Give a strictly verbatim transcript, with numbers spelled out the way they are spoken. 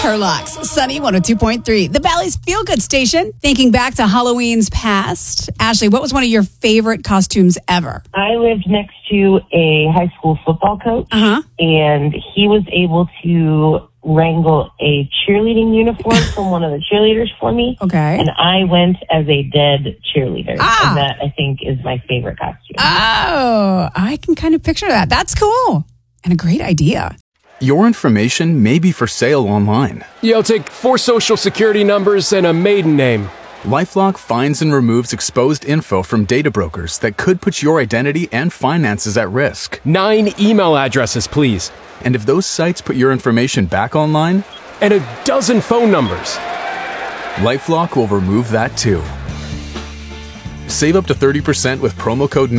Turlocks, Sunny one oh two point three, the Valley's feel-good station. Thinking back to Halloween's past, Ashley, what was one of your favorite costumes ever? I lived next to a high school football coach, Uh-huh. and he was able to wrangle a cheerleading uniform from one of the cheerleaders for me. Okay. And I went as a dead cheerleader. Ah. And that, I think, is my favorite costume. Oh, I can kind of picture that. That's cool. And a great idea. Your information may be for sale online. Yeah, I'll take four social security numbers and a maiden name. LifeLock finds and removes exposed info from data brokers that could put your identity and finances at risk. Nine email addresses, please. And if those sites put your information back online, And a dozen phone numbers. LifeLock will remove that too. Save up to thirty percent with promo code